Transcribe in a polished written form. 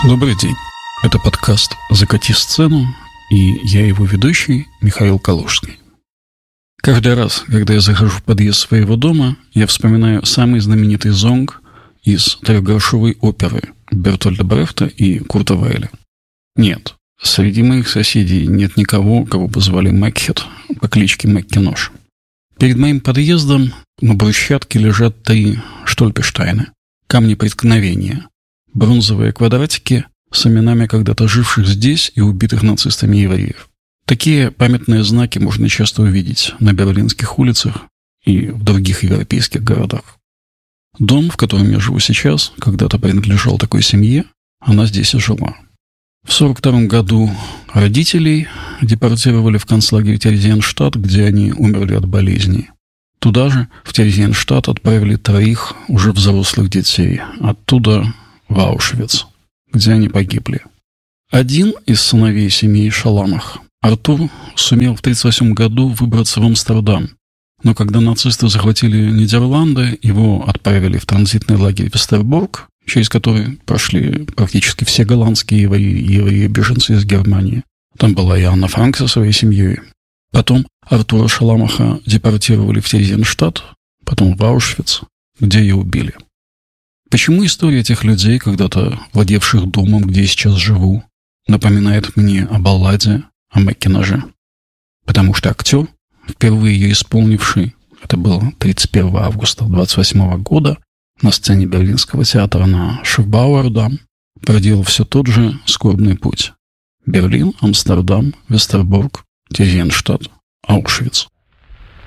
Добрый день. Это подкаст «Закати сцену», и я его ведущий Михаил Калужский. Каждый раз, когда я захожу в подъезд своего дома, я вспоминаю самый знаменитый зонг из трехгрошовой оперы Бертольда Брехта и Курта Вайля. Нет, среди моих соседей нет никого, кого бы звали Макхед по кличке Маккинош. Перед моим подъездом на брусчатке лежат 3 штольпенштейна, камни преткновения, бронзовые квадратики с именами когда-то живших здесь и убитых нацистами евреев. Такие памятные знаки можно часто увидеть на берлинских улицах и в других европейских городах. Дом, в котором я живу сейчас, когда-то принадлежал такой семье, она здесь и жила. В 1942 году родителей депортировали в концлагерь Терезиенштадт, где они умерли от болезней. Туда же, в Терезиенштадт, отправили 3 уже взрослых детей, оттуда в Аушвиц, где они погибли. Один из сыновей семьи Шаламах, Артур, сумел в 1938 году выбраться в Амстердам, но когда нацисты захватили Нидерланды, его отправили в транзитный лагерь Вестерборг, через который прошли практически все голландские евреи-беженцы из Германии. Там была и Анна Франк со своей семьей. Потом Артура Шаламаха депортировали в Терезиенштадт, потом в Аушвиц, где ее убили. Почему история этих людей, когда-то владевших домом, где я сейчас живу, напоминает мне о балладе о Маккиноше? Потому что актер, впервые ее исполнивший, это было 31 августа 1928 года, на сцене Берлинского театра на Шофбауэр-дам, проделал все тот же скорбный путь. Берлин, Амстердам, Вестерборг, Терезиенштадт, Аушвиц.